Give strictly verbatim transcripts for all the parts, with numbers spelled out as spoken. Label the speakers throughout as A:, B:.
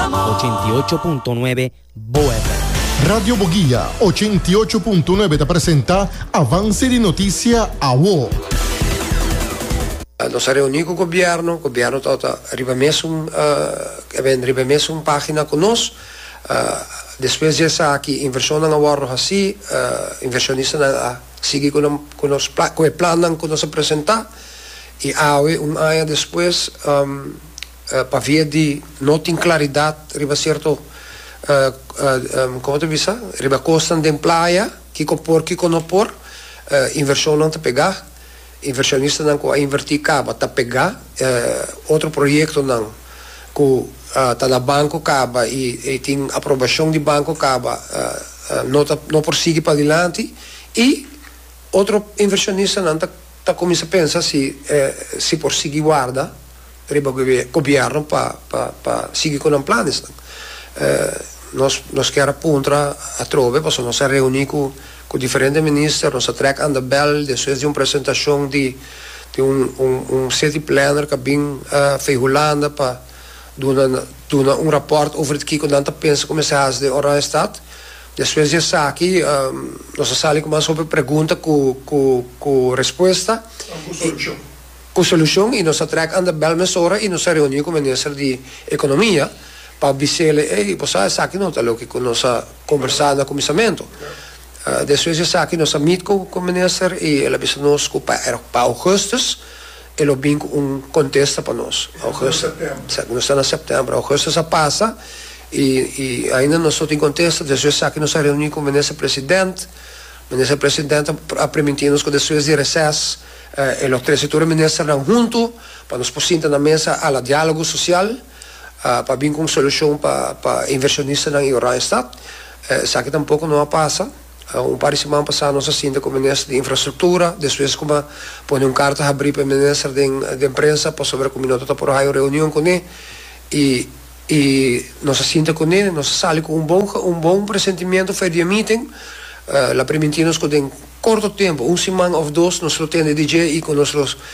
A: ochenta y ocho punto nueve Boa F M.
B: Radio Boguía ochenta y ocho punto nueve te presenta Avance de Noticia A W O.
C: Nós reunimos com o governo, o governo está remesso um, uh, remesso uma página conosco. Uh, depois dessa aqui, inversão na hora assim, uh, inversionista na seguir com com os com o plano que nós apresentar e há um ano depois um, uh, para ver de não tem claridade, riba certo, uh, uh, um, como tu visa, riba costa de praia, que com por que com não por, uh, inversão não te pegar. Inversionista não com a invertir caba tá pegar uh, outro projeto não com uh, tá na banco caba e, e tem aprovação de banco caba uh, uh, não tá, não prossegue para adiante e outro inversionista não tá, tá começa a pensar se uh, se prossegue guarda riba governo para para para seguir com os planos uh, nós nós quer apontar a trove para nós reunir com com diferentes ministros, nós trek aan de bel, depois de uma apresentação de, de um, um, um city planner que vem uh, feijulando para dar um rapport over het que nós pensa commissaris de Oranje Stad. Depois de aqui, um, nós saímos com uma sobre pergunta com com com resposta,
B: com solução,
C: com solução e nós trek aan de bel met hora e nós reunimos com o ministro de economia para dizer, ei, você sabe aqui não está louco que nós conversar no comissamento. Uh, depois de aqui nós amigos com, com o ministro e ele disse nos que para augustus ele vem um contesta para nós. Augustus, nós estamos em setembro, augustus já passa e, e ainda nós só tem contesta. Depois aqui nós reunimos com o ministro presidente, o ministro presidente a permitir-nos que depois de recesso uh, e os três setores ministros estão juntos para nos pôr na mesa a diálogo social uh, para vir com solução para para inversionistas na Oranje Stad. Uh, isso aqui tampouco não passa. Uh, um par de semanas passada nós assina com o ministro de infraestrutura, depois como põe um carta a abrir para o ministro de, de imprensa para saber como nós estamos por aí reunião com ele e e nós assina com ele, nós saímos com um bom um bom pressentimento foi de meeting, uh, la permitimos que em curto tempo, uma semana ou duas, nós lo temos D J e com nós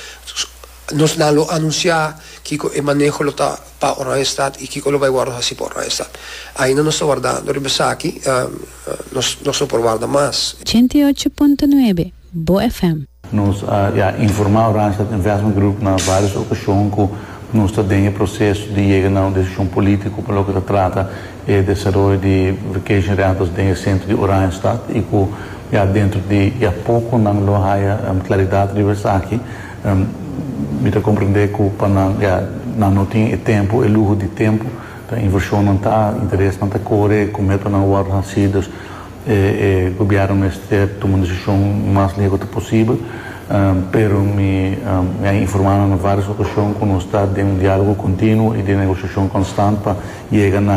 C: nós não anunciar que o manejo está para Oranje Stad e que lo vai guardar assim para Oranje Stad. Ainda não está guardando, ribesa aqui, nós não está por guardar mais.
D: ochenta y ocho punto nueve Boa F M.
E: Nós uh, ja, informar Oranje Stad Investment Group na várias ocasiões que nós estamos em processo de chegar a uma decisão política para o que trata o desenvolvimento de vacation rentals no centro de Oranje Stad e que ja, dentro de ja, pouco não há um, claridade ribesa aqui. Um, me dá compreender que para já não tem tempo, é luxo de tempo, a inversão não está, interesse não está corre, como é para não guardar nascidos, o governo está tomando decisão mais líquida possível, pero me me informaram em várias ocasiões que nós está em um diálogo contínuo e de negociação constante para chegar na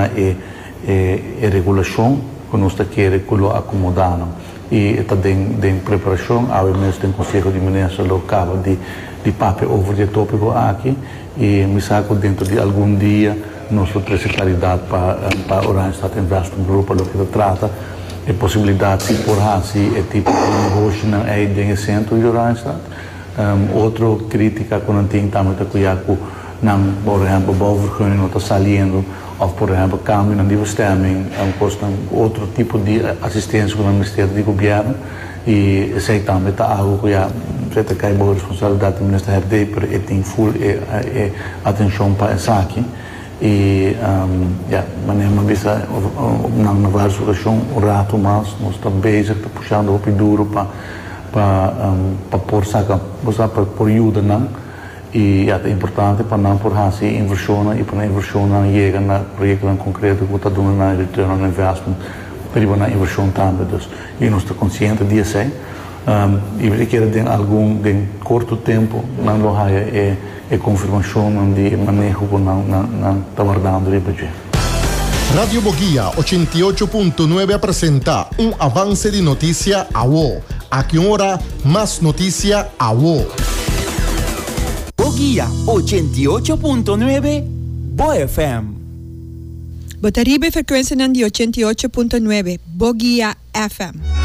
E: a regulação que nós está querendo que lo acomodar e está em preparação, há mesmo tem conselho de ministros local de de papel over o tópico aqui e me saco dentro de algum dia nós temos claridade para para Oranje Stad Investment Group para o que trata e possibilidade de por assim é tipo de negócio não é em centro de Oranje Stad. Um, outra crítica que não tem também está cuidado não por exemplo bouwvergunning não está saliendo ou por exemplo câmbio na bestemming um custa outro tipo de assistência com o Ministério do Governo e sei também está algo que já se cai boa responsabilidade do ministro Herdei para ele tem full e, e atenção para isso aqui e um, ja, maneira uma vez não na várias situações o rato mais nós está bezig está puxando o duro para para um, para por saca para por ajuda não e é importante para não por assim inversão e para inversão não chega na projeto concreto que está dando na return on investment para na inversão também e nós está consciente disso um, e ele quer ter algum de curto tempo não há é é confirmação de manejo que não não está guardando o budget.
B: Radio Boguía ochenta y ocho punto nueve presenta un avance de noticia A W O. A que hora más noticia A W O.
A: Boguía ochenta y ocho punto nueve Boa F M.
F: Botaribe frequência de ochenta y ocho punto nueve Boguía F M.